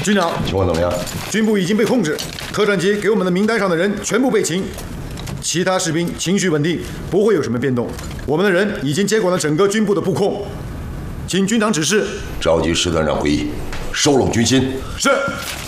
军长， 情况怎么样？ 军部已经被控制，特战机给我们的名单上的人全部被擒，其他士兵情绪稳定，不会有什么变动。我们的人已经接管了整个军部的布控，请军长指示。 召集师团长会议，收拢军心。 是。